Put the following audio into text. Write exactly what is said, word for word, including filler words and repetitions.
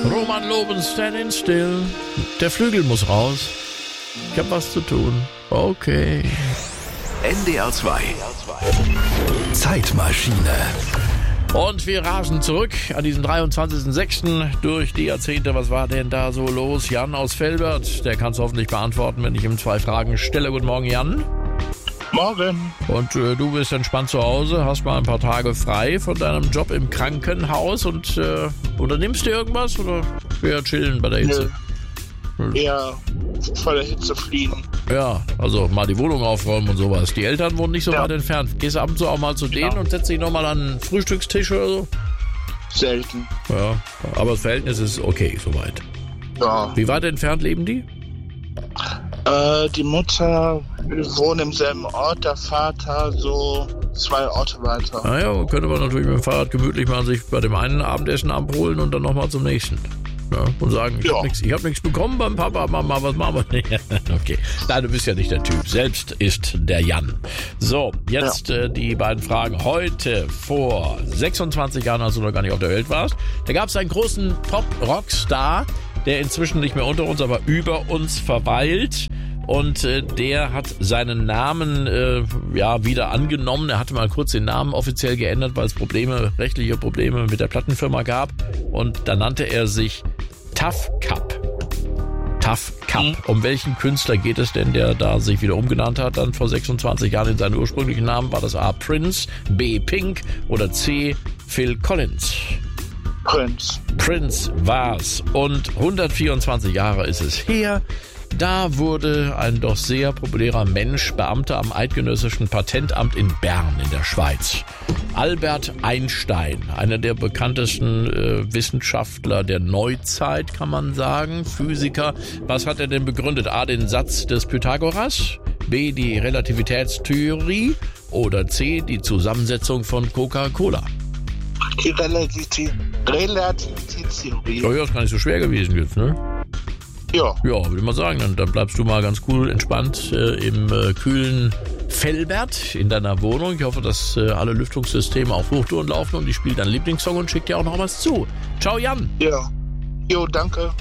Roman Loben, Standing Still. Der Flügel muss raus. Ich hab was zu tun. Okay. N D R zwei. Zeitmaschine. Und wir rasen zurück an diesen dreiundzwanzigsten sechsten durch die Jahrzehnte. Was war denn da so los? Jan aus Velbert, der kann es hoffentlich beantworten, wenn ich ihm zwei Fragen stelle. Guten Morgen, Jan. Morgen. Und äh, du bist entspannt zu Hause, hast mal ein paar Tage frei von deinem Job im Krankenhaus und äh, unternimmst du irgendwas oder eher chillen bei der Hitze? Nö. Eher vor der Hitze fliehen. Ja, also mal die Wohnung aufräumen und sowas. Die Eltern wohnen nicht so Ja. weit entfernt. Gehst du ab und zu auch mal zu denen Ja. und setzt dich nochmal an den Frühstückstisch oder so? Selten. Ja, aber das Verhältnis ist okay soweit. Ja. Wie weit entfernt leben die? Äh, die Mutter wohnt im selben Ort, der Vater so zwei Orte weiter. Naja, könnte man natürlich mit dem Fahrrad gemütlich mal sich bei dem einen Abendessen abholen und dann nochmal zum nächsten. Ja, und sagen, ich Ja. habe nichts hab nix bekommen beim Papa, Mama, was machen wir? Okay, nein, du bist ja nicht der Typ. Selbst ist der Jan. So, jetzt äh, die beiden Fragen. Heute vor sechsundzwanzig Jahren, als du noch gar nicht auf der Welt warst, da gab es einen großen Pop-Rockstar, der inzwischen nicht mehr unter uns, aber über uns verweilt. Und äh, der hat seinen Namen äh, ja wieder angenommen. Er hatte mal kurz den Namen offiziell geändert, weil es Probleme, rechtliche Probleme mit der Plattenfirma gab. Und da nannte er sich Tough Cup. Tough Cup. Mhm. Um welchen Künstler geht es denn, der da sich wieder umgenannt hat? Dann vor sechsundzwanzig Jahren in seinen ursprünglichen Namen. War das A. Prince, B. Pink oder C. Phil Collins? Prinz. Prince war's. Und hundertvierundzwanzig Jahre ist es her. Da wurde ein doch sehr populärer Mensch Beamter am Eidgenössischen Patentamt in Bern in der Schweiz. Albert Einstein, einer der bekanntesten äh, Wissenschaftler der Neuzeit, kann man sagen, Physiker. Was hat er denn begründet? A, den Satz des Pythagoras, B, die Relativitätstheorie oder C, die Zusammensetzung von Coca-Cola? Die Relativität, Relativitätstheorie. Oh ja, ist gar nicht so schwer gewesen jetzt, ne? Ja. Ja, würde ich mal sagen, dann, dann bleibst du mal ganz cool entspannt äh, im äh, kühlen Velbert in deiner Wohnung. Ich hoffe, dass äh, alle Lüftungssysteme auf Hochtouren laufen und ich spiele deinen Lieblingssong und schicke dir auch noch was zu. Ciao, Jan. Ja. Jo, danke.